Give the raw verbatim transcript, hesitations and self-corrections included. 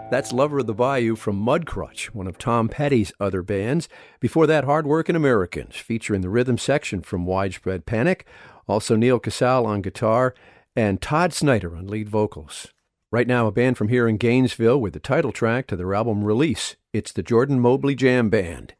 That's Lover of the Bayou from Mudcrutch, one of Tom Petty's other bands. Before that, Hardworking Americans, featuring the rhythm section from Widespread Panic, also Neil Casal on guitar, and Todd Snyder on lead vocals. Right now, a band from here in Gainesville with the title track to their album Release. It's the Jordan Mobley Jam Band.